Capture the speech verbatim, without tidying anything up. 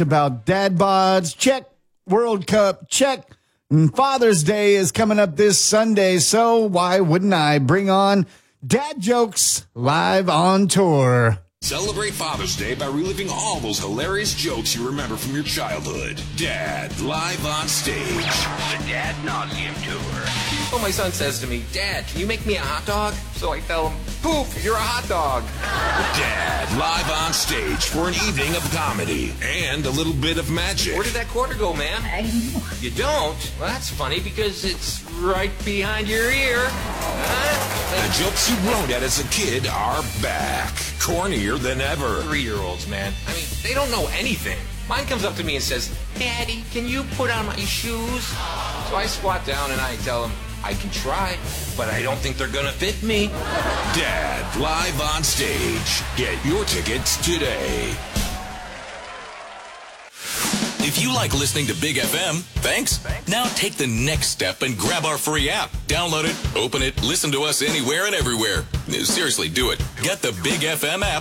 about dad bods, check. World Cup, check. And Father's Day is coming up this Sunday, so why wouldn't I bring on Dad Jokes live on tour? Celebrate Father's Day by reliving all those hilarious jokes you remember from your childhood. Dad, live on stage. The Dad Nauseam Tour. Well, my son says to me, Dad, can you make me a hot dog? So I tell him, poof, you're a hot dog. Dad, live on stage for an evening of comedy and a little bit of magic. Where did that quarter go, man? You don't? Well, that's funny because it's right behind your ear. Huh? The jokes you groaned at as a kid are back. Cornier than ever. Three-year-olds, man. I mean, they don't know anything. Mine comes up to me and says, Daddy, can you put on my shoes? So I squat down and I tell him, I can try, but I don't think they're gonna fit me. Dad, live on stage. Get your tickets today. If you like listening to Big F M, thanks. Now take the next step and grab our free app. Download it, open it, listen to us anywhere and everywhere. Seriously, do it. Get the Big F M app